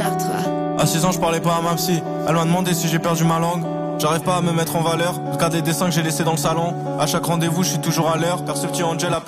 sur toi. À 6 ans, je parlais pas à ma psy. Elle m'a demandé si j'ai perdu ma langue. J'arrive pas à me mettre en valeur. Regarde les dessins que j'ai laissés dans le salon. À chaque rendez-vous, je suis toujours à l'heure. Car ce petit Angel a